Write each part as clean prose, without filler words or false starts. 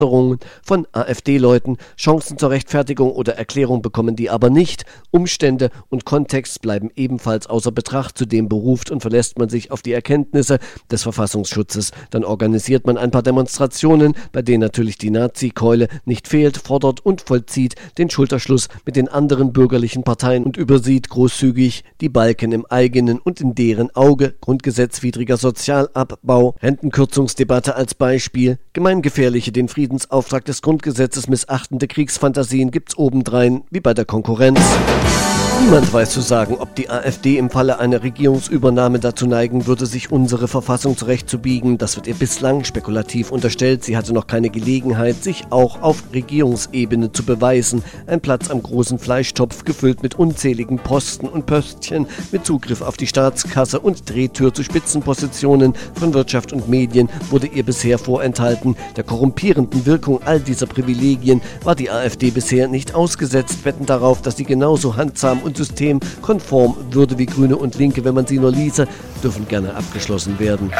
von AfD-Leuten. Chancen zur Rechtfertigung oder Erklärung bekommen die aber nicht. Umstände und Kontext bleiben ebenfalls außer Betracht. Zudem beruft und verlässt man sich auf die Erkenntnisse des Verfassungsschutzes. Dann organisiert man ein paar Demonstrationen, bei denen natürlich die Nazi-Keule nicht fehlt, fordert und vollzieht den Schulterschluss mit den anderen bürgerlichen Parteien und übersieht großzügig die Balken im eigenen und in deren Auge. Grundgesetzwidriger Sozialabbau, Rentenkürzungsdebatte als Beispiel, gemeingefährliche, den Friedensauftrag des Grundgesetzes missachtende Kriegsfantasien gibt's obendrein, wie bei der Konkurrenz. Niemand weiß zu sagen, ob die AfD im Falle einer Regierungsübernahme dazu neigen würde, sich unsere Verfassung zurechtzubiegen. Das wird ihr bislang spekulativ unterstellt. Sie hatte noch keine Gelegenheit, sich auch auf Regierungsebene zu beweisen. Ein Platz am großen Fleischtopf, gefüllt mit unzähligen Posten und Pöstchen, mit Zugriff auf die Staatskasse und Drehtür zu Spitzenpositionen von Wirtschaft und Medien, wurde ihr bisher vorenthalten. Der korrumpierenden Wirkung all dieser Privilegien war die AfD bisher nicht ausgesetzt. Wetten darauf, dass sie genauso handsam und systemkonform würde wie Grüne und Linke, wenn man sie nur ließe, dürfen gerne abgeschlossen werden.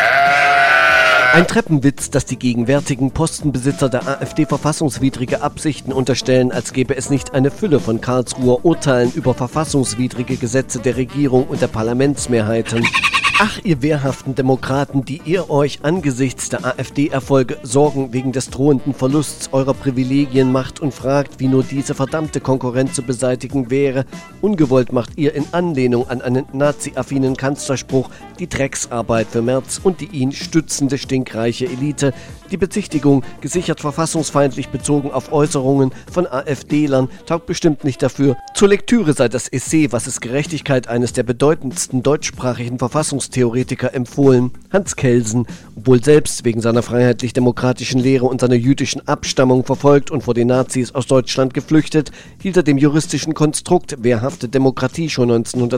Ein Treppenwitz, dass die gegenwärtigen Postenbesitzer der AfD verfassungswidrige Absichten unterstellen, als gäbe es nicht eine Fülle von Karlsruher Urteilen über verfassungswidrige Gesetze der Regierung und der Parlamentsmehrheiten. Ach, ihr wehrhaften Demokraten, die ihr euch angesichts der AfD-Erfolge Sorgen wegen des drohenden Verlusts eurer Privilegien macht und fragt, wie nur diese verdammte Konkurrenz zu beseitigen wäre. Ungewollt macht ihr in Anlehnung an einen nazi-affinen Kanzlerspruch die Drecksarbeit für Merz und die ihn stützende stinkreiche Elite. Die Bezichtigung, gesichert verfassungsfeindlich bezogen auf Äußerungen von AfD-Lern, taugt bestimmt nicht dafür. Zur Lektüre sei das Essay Was ist Gerechtigkeit eines der bedeutendsten deutschsprachigen Verfassungstheoretiker empfohlen. Hans Kelsen, obwohl selbst wegen seiner freiheitlich-demokratischen Lehre und seiner jüdischen Abstammung verfolgt und vor den Nazis aus Deutschland geflüchtet, hielt er dem juristischen Konstrukt wehrhafte Demokratie schon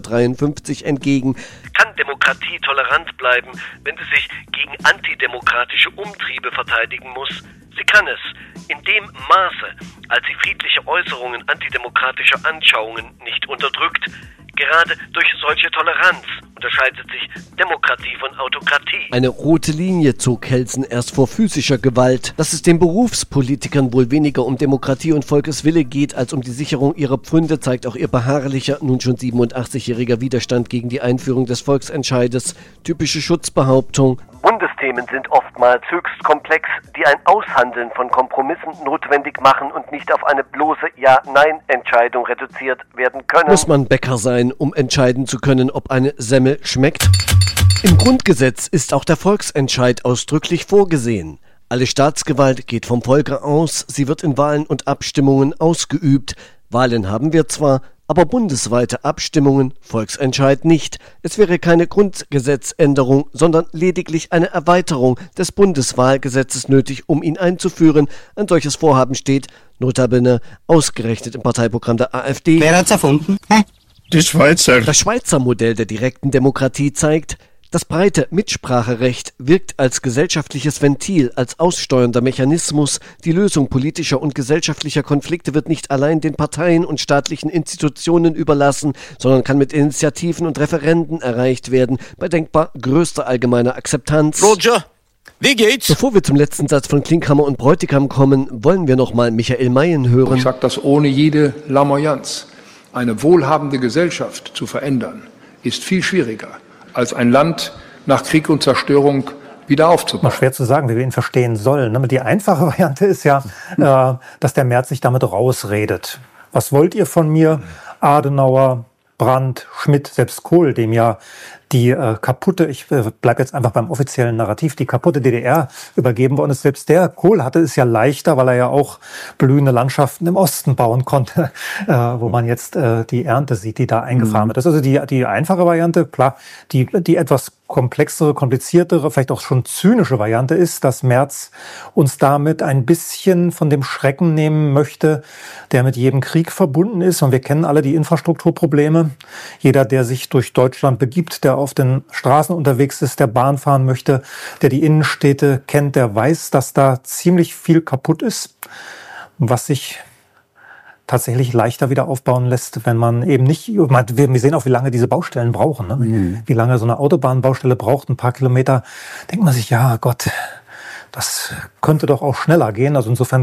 1953 entgegen. Kann Demokratie tolerant bleiben, wenn sie sich gegen antidemokratische Umtriebe verteidigen muss? Sie kann es in dem Maße, als sie friedliche Äußerungen antidemokratischer Anschauungen nicht unterdrückt. Gerade durch solche Toleranz unterscheidet sich Demokratie von Autokratie. Eine rote Linie zog Kelsen erst vor physischer Gewalt. Dass es den Berufspolitikern wohl weniger um Demokratie und Volkeswille geht, als um die Sicherung ihrer Pfründe, zeigt auch ihr beharrlicher, nun schon 87-jähriger Widerstand gegen die Einführung des Volksentscheides. Typische Schutzbehauptung. Bundesthemen sind oftmals höchst komplex, die ein Aushandeln von Kompromissen notwendig machen und nicht auf eine bloße Ja-Nein-Entscheidung reduziert werden können. Muss man Bäcker sein, um entscheiden zu können, ob eine Semmel schmeckt? Im Grundgesetz ist auch der Volksentscheid ausdrücklich vorgesehen. Alle Staatsgewalt geht vom Volke aus, sie wird in Wahlen und Abstimmungen ausgeübt. Wahlen haben wir zwar, aber bundesweite Abstimmungen, Volksentscheid nicht. Es wäre keine Grundgesetzänderung, sondern lediglich eine Erweiterung des Bundeswahlgesetzes nötig, um ihn einzuführen. Ein solches Vorhaben steht, notabene, ausgerechnet im Parteiprogramm der AfD. Wer hat's erfunden? Die Schweizer. Das Schweizer Modell der direkten Demokratie zeigt, das breite Mitspracherecht wirkt als gesellschaftliches Ventil, als aussteuernder Mechanismus. Die Lösung politischer und gesellschaftlicher Konflikte wird nicht allein den Parteien und staatlichen Institutionen überlassen, sondern kann mit Initiativen und Referenden erreicht werden, bei denkbar größter allgemeiner Akzeptanz. Roger, wie geht's? Bevor wir zum letzten Satz von Klinkhammer und Bräutigam kommen, wollen wir nochmal Michael Mayen hören. Ich sage das ohne jede Lamoyanz. Eine wohlhabende Gesellschaft zu verändern, ist viel schwieriger, als ein Land nach Krieg und Zerstörung wieder aufzubauen. Schwer zu sagen, wie wir ihn verstehen sollen. Die einfache Variante ist ja, dass der Merz sich damit rausredet. Was wollt ihr von mir? Adenauer, Brandt, Schmidt, selbst Kohl, dem ja die kaputte, ich bleibe jetzt einfach beim offiziellen Narrativ, die kaputte DDR übergeben worden ist. Selbst der Kohl hatte es ja leichter, weil er ja auch blühende Landschaften im Osten bauen konnte, wo man jetzt die Ernte sieht, die da eingefahren wird. Das ist also die einfache Variante. Klar, die etwas komplexere, kompliziertere, vielleicht auch schon zynische Variante ist, dass Merz uns damit ein bisschen von dem Schrecken nehmen möchte, der mit jedem Krieg verbunden ist. Und wir kennen alle die Infrastrukturprobleme. Jeder, der sich durch Deutschland begibt, der auf den Straßen unterwegs ist, der Bahn fahren möchte, der die Innenstädte kennt, der weiß, dass da ziemlich viel kaputt ist, was sich tatsächlich leichter wieder aufbauen lässt, wenn man eben nicht, wir sehen auch, wie lange diese Baustellen brauchen, ne? Wie lange so eine Autobahnbaustelle braucht, ein paar Kilometer, denkt man sich, ja Gott, das könnte doch auch schneller gehen. Also insofern